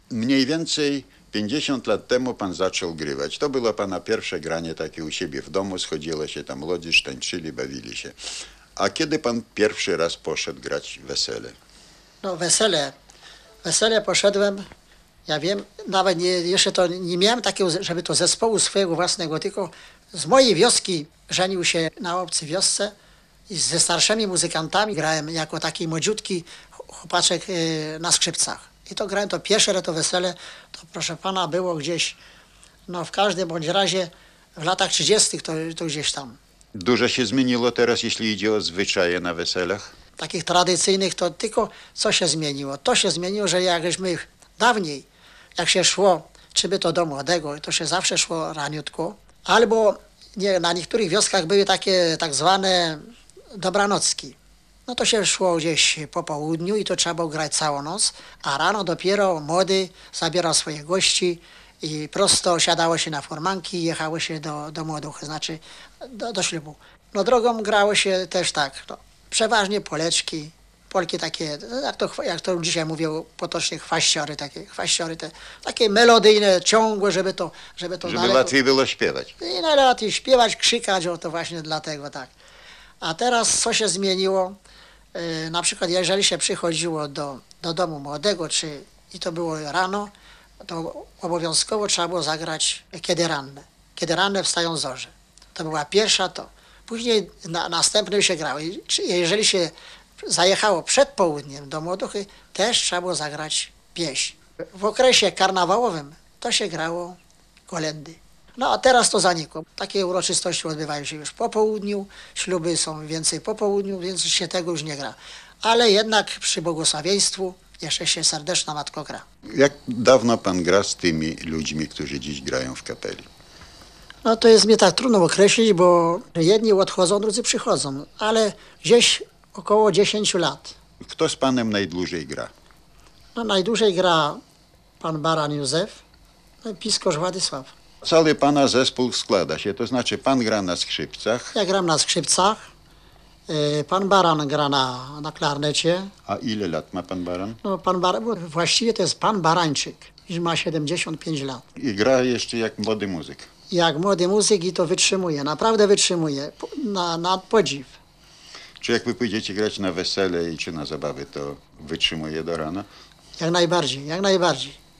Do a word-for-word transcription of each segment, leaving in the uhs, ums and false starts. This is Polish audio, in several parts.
Mniej więcej pięćdziesiąt lat temu pan zaczął grywać. To było pana pierwsze granie takie u siebie w domu. Schodziło się tam młodzież, tańczyli, bawili się. A kiedy pan pierwszy raz poszedł grać wesele? No wesele, wesele poszedłem, ja wiem, nawet nie, jeszcze to nie miałem takiego, żeby to zespołu swojego własnego, tylko z mojej wioski żenił się na obcej wiosce i ze starszymi muzykantami grałem jako taki młodziutki chłopaczek y, na skrzypcach. I to grałem to pierwsze to wesele, to proszę pana było gdzieś, no w każdym bądź razie w latach trzydziestych to, to gdzieś tam. Dużo się zmieniło teraz, jeśli idzie o zwyczaje na weselach? Takich tradycyjnych to tylko co się zmieniło? To się zmieniło, że jakśmy dawniej, jak się szło, czy by to do młodego, to się zawsze szło raniutko, albo nie, na niektórych wioskach były takie tak zwane dobranocki. No to się szło gdzieś po południu i to trzeba było grać całą noc, a rano dopiero młody zabierał swoje gości i prosto siadało się na furmanki i jechało się do, do młodych, znaczy do, do ślubu. No drogą grało się też tak, no, przeważnie poleczki, polki takie, jak to, jak to dzisiaj mówią potocznie, chwaściory, takie chwaściory, te, takie melodyjne, ciągłe, żeby to, żeby to Żeby daleko, łatwiej było śpiewać. i najlepiej śpiewać, krzykać, o to właśnie dlatego tak. A teraz co się zmieniło? Yy, na przykład jeżeli się przychodziło do, do domu młodego, czy i to było rano, to obowiązkowo trzeba było zagrać kiedy ranne. Kiedy ranne wstają zorze. To była pierwsza to. Później na, następnym się grało. I, czy, jeżeli się zajechało przed południem do młodochy, też trzeba było zagrać pieśń. W okresie karnawałowym to się grało kolędy. No a teraz to zanikło. Takie uroczystości odbywają się już po południu, śluby są więcej po południu, więc się tego już nie gra. Ale jednak przy błogosławieństwu jeszcze się serdeczna matko gra. Jak dawno pan gra z tymi ludźmi, którzy dziś grają w kapeli? No to jest mnie tak trudno określić, bo jedni odchodzą, drudzy przychodzą, ale gdzieś około dziesięć lat. Kto z panem najdłużej gra? No najdłużej gra pan Baran Józef, no i piskorz Władysław. Cały pana zespół składa się, to znaczy pan gra na skrzypcach. Ja gram na skrzypcach, y, pan Baran gra na, na klarnecie. A ile lat ma pan Baran? No pan Bar- właściwie to jest pan Barańczyk, już ma siedemdziesiąt pięć lat. I gra jeszcze jak młody muzyk. Jak młody muzyk i to wytrzymuje, naprawdę wytrzymuje, na, na podziw. Czy jak wy pójdziecie grać na wesele i czy na zabawy, to wytrzymuje do rana? Jak najbardziej, jak najbardziej.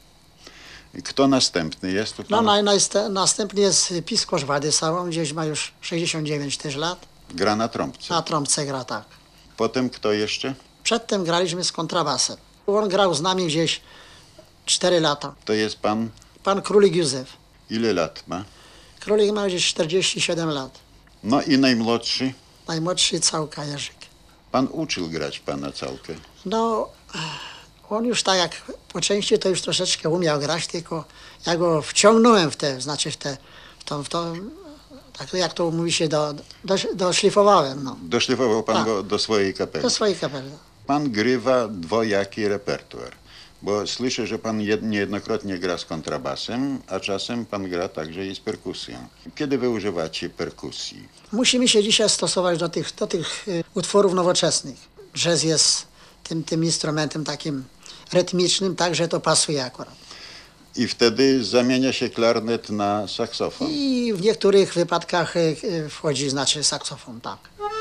I kto następny jest? Tu No pan naj, najste- następnie jest piskorz Władysław, on gdzieś ma już sześćdziesiąt dziewięć też lat, gra na trąbce. na trąbce gra tak. Potem kto jeszcze? Przedtem graliśmy z kontrabasem. On grał z nami gdzieś cztery lata. To jest pan, Pan Królik Józef. ile lat ma? Królik ma gdzieś czterdzieści siedem lat. No i najmłodszy? Najmłodszy Całka Jerzyk. Pan uczył grać pana całkę. No, on już tak jak po części to już troszeczkę umiał grać, tylko ja go wciągnąłem w te, znaczy w te, w tą, w tą tak jak to mówi się, do, do, doszlifowałem, no, Doszlifował pan Tak. go do swojej kapeli. do swojej kapeli. Pan grywa dwojaki repertuar, bo słyszę, że pan jed- niejednokrotnie gra z kontrabasem, a czasem pan gra także i z perkusją. Kiedy wy używacie perkusji? Musimy się dzisiaj stosować do tych, do tych y, utworów nowoczesnych. Jazz jest tym, tym instrumentem takim rytmicznym, tak, że to pasuje akurat. I wtedy zamienia się klarnet na saksofon. I w niektórych wypadkach y, y, wchodzi, znaczy saksofon, tak.